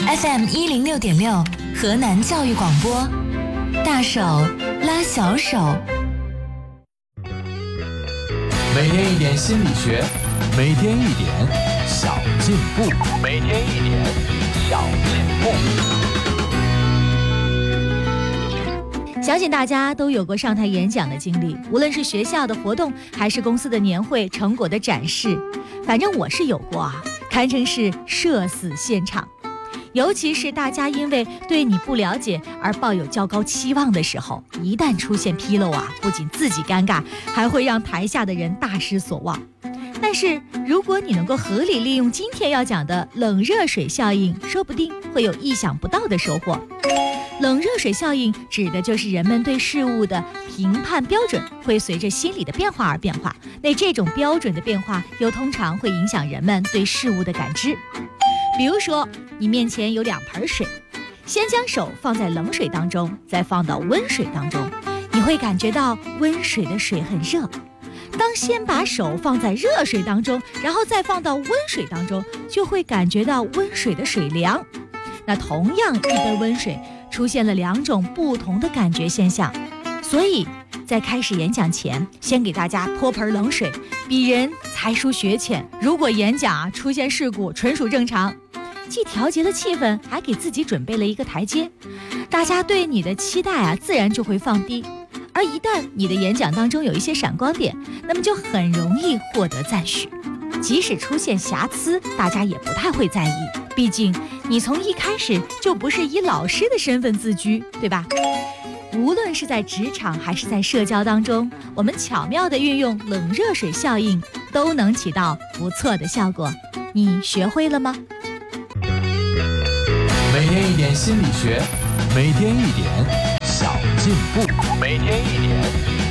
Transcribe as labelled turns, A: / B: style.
A: FM106.6河南教育广播，大手拉小手。
B: 每天一点心理学，每天一点小进步，每天一点小进步。
C: 相信大家都有过上台演讲的经历，无论是学校的活动，还是公司的年会成果的展示，反正我是有过啊，堪称是社死现场。尤其是大家因为对你不了解而抱有较高期望的时候，一旦出现纰漏啊，不仅自己尴尬，还会让台下的人大失所望。但是如果你能够合理利用今天要讲的冷热水效应，说不定会有意想不到的收获。冷热水效应指的就是人们对事物的评判标准会随着心理的变化而变化，那这种标准的变化又通常会影响人们对事物的感知。比如说，你面前有2盆水，先将手放在冷水当中，再放到温水当中，你会感觉到温水的水很热。当先把手放在热水当中，然后再放到温水当中，就会感觉到温水的水凉。那同样一杯温水出现了2种不同的感觉现象，所以在开始演讲前，先给大家泼盆冷水，鄙人才疏学浅，如果演讲出现事故纯属正常，既调节了气氛，还给自己准备了一个台阶，大家对你的期待自然就会放低。而一旦你的演讲当中有一些闪光点，那么就很容易获得赞许，即使出现瑕疵，大家也不太会在意，毕竟你从一开始就不是以老师的身份自居，对吧？无论是在职场还是在社交当中，我们巧妙地运用冷热水效应，都能起到不错的效果。你学会了吗？
B: 每天一点心理学，每天一点小进步，每天一点